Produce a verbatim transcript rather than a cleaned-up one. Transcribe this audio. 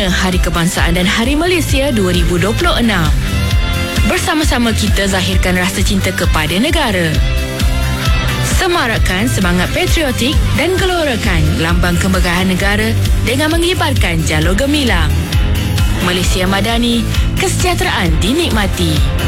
Perdana Hari Kebangsaan dan Hari Malaysia dua ribu dua puluh enam. Bersama-sama kita zahirkan rasa cinta kepada negara. Semarakkan semangat patriotik dan gelorakan lambang kemegahan negara dengan mengibarkan jalur gemilang. Malaysia Madani, kesejahteraan dinikmati.